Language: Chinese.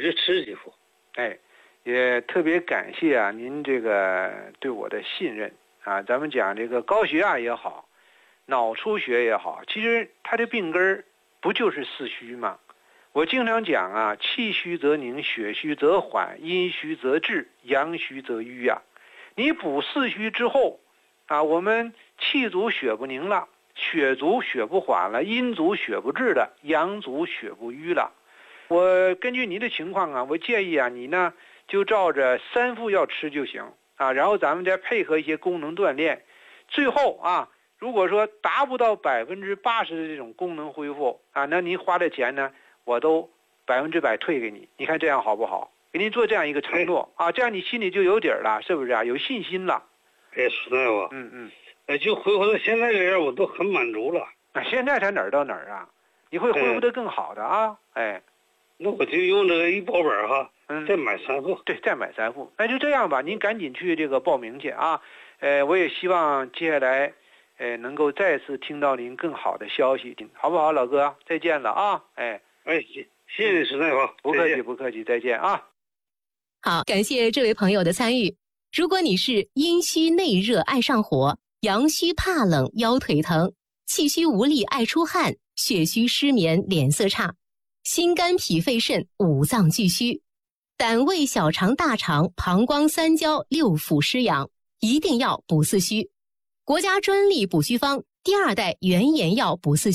直吃几副。 哎，也特别感谢啊您这个对我的信任啊。咱们讲这个高血压也好，脑出血也好，其实它的病根不就是四虚吗？我经常讲啊，气虚则凝，血虚则缓，阴虚则滞，阳虚则瘀啊。你补四虚之后啊，我们气足血不凝了，血足血不缓了，阴足血不滞了，阳足血不瘀了。我根据你的情况啊，我建议啊，你呢就照着3副药吃就行啊，然后咱们再配合一些功能锻炼，最后啊，如果说达不到80%的这种功能恢复啊，那您花的钱呢，我都100%退给你。你看这样好不好？给您做这样一个承诺啊，这样你心里就有底儿了，是不是啊？有信心了。 哎，石大夫，就恢复到现在这样，我都很满足了。 现在才哪儿到哪儿啊？你会恢复得更好的啊！哎， 那我就用这个医保本哈，再买3副。 对，再买3副。那就这样吧，您赶紧去这个报名去啊！我也希望接下来，能够再次听到您更好的消息，好不好，老哥？再见了啊！ 谢谢你，石大夫， 不客气，不客气，再见啊！ 好，感谢这位朋友的参与。如果你是阴虚内热爱上火，阳虚怕冷腰腿疼，气虚无力爱出汗，血虚失眠脸色差，心肝脾肺肾5脏俱虚，胆胃小肠大肠膀胱3焦6腑失养，一定要补四虚。国家专利补虚方第2代原研药补四虚。